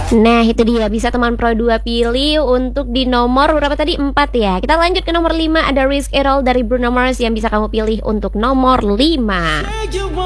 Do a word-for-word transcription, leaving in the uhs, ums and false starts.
Nah itu dia, bisa teman Pro dua pilih untuk di nomor berapa tadi? empat ya. Kita lanjut ke nomor lima, ada Risk It All dari Bruno Mars yang bisa kamu pilih untuk nomor lima.